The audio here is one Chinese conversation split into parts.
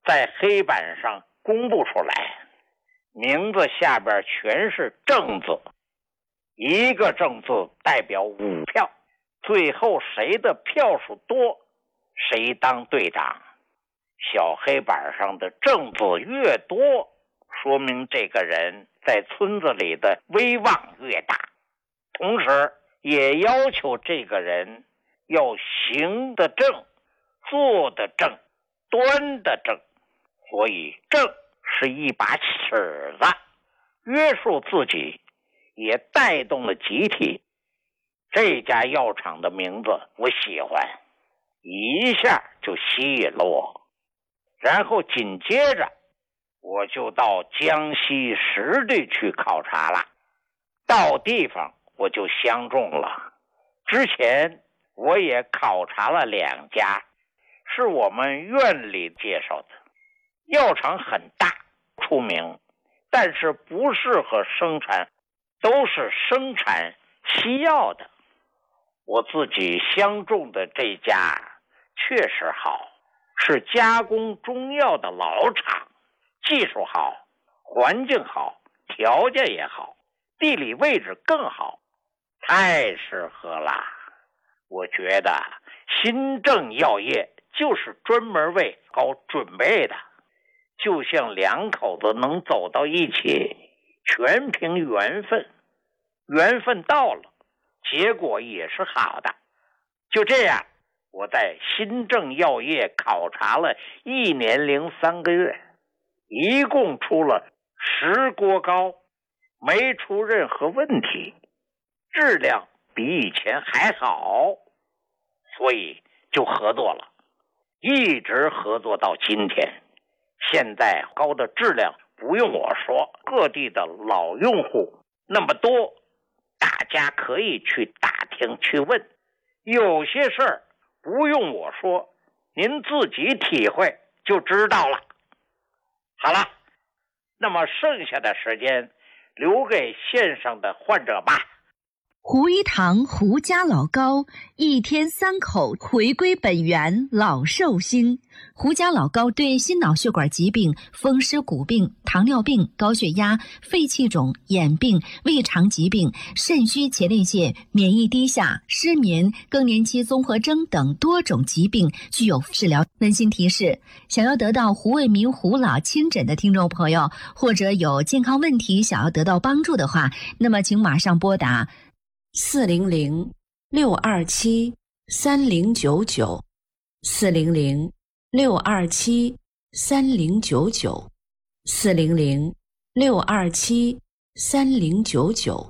在黑板上公布出来，名字下边全是正字，一个正字代表5票，最后谁的票数多，谁当队长。小黑板上的正字越多，说明这个人在村子里的威望越大，同时也要求这个人要行得正，坐得正，端得正。所以正是一把尺子，约束自己，也带动了集体。这家药厂的名字我喜欢，一下就吸引了我。然后紧接着我就到江西实地去考察了，到地方我就相中了。之前我也考察了2家，是我们院里介绍的。药厂很大出名，但是不适合生产，都是生产西药的。我自己相中的这家确实好，是加工中药的老厂，技术好，环境好，条件也好，地理位置更好，太适合了。我觉得新政药业就是专门为搞准备的，就像2口子能走到一起，全凭缘分，缘分到了，结果也是好的。就这样，我在新政药业考察了1年零3个月，一共出了10锅膏，没出任何问题，质量比以前还好，所以就合作了，一直合作到今天。现在膏的质量不用我说，各地的老用户那么多，大家可以去打听去问，有些事儿不用我说，您自己体会就知道了。好了，那么剩下的时间留给线上的患者吧。 胡一堂胡家老膏，1天3口，回归本源，老寿星。胡家老膏对心脑血管疾病、风湿骨病、糖尿病、高血压、肺气肿、眼病、胃肠疾病、肾虚前列腺、免疫低下、失眠、更年期综合征等多种疾病具有治疗。温馨提示：想要得到胡卫民胡老亲诊的听众朋友，或者有健康问题想要得到帮助的话，那么请马上拨打400-627-3099 400-627-3099 400-627-3099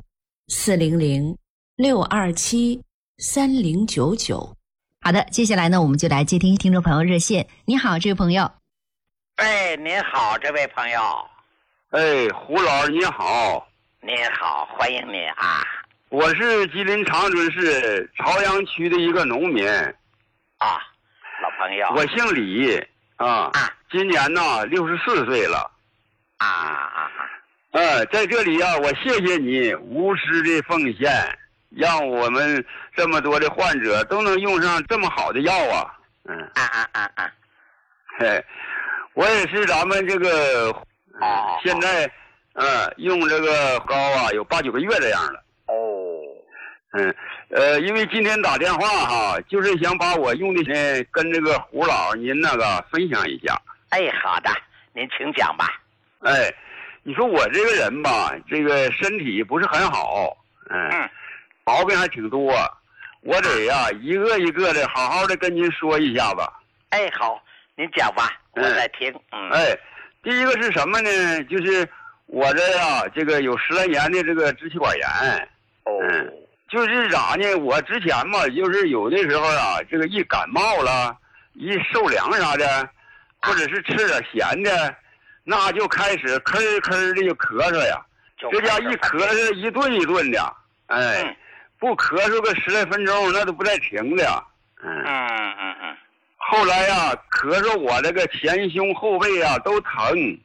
400-627-3099。好的，接下来呢，我们就来接听听众朋友热线。你好，这位朋友。 哎，您好，这位朋友。 哎，胡老师你好。 您好，欢迎您啊。 我是吉林长春市朝阳区的一个农民啊，老朋友。 我姓李啊，今年呢64岁了在这里啊，我谢谢你无私的奉献，让我们这么多的患者都能用上这么好的药啊。我也是咱们这个现在用这个膏啊有8、9个月这样了。因为今天打电话哈，就是想把我用的跟这个胡老您那个分享一下。 哎，好的，您请讲吧。 哎，你说我这个人吧，这个身体不是很好，毛病还挺多，我得呀一个一个的好好的跟您说一下吧。 哎，好，您讲吧，我在听。 第一个是什么呢？就是我这呀，这个有10来年的这个支气管炎。就是啥呢？我之前嘛，就是有的时候啊，这个一感冒了，一受凉啥的，或者是吃点咸的，那就开始吭吭的就咳嗽呀。这家一咳嗽一顿一顿的，不咳嗽个10来分钟，那都不带停的。后来呀，咳嗽我这个前胸后背啊都疼，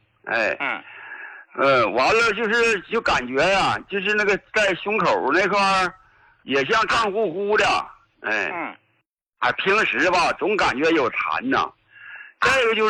完了就感觉呀，就是那个在胸口那块儿。也像胀乎乎的，平时吧总感觉有痰呐。再一个就是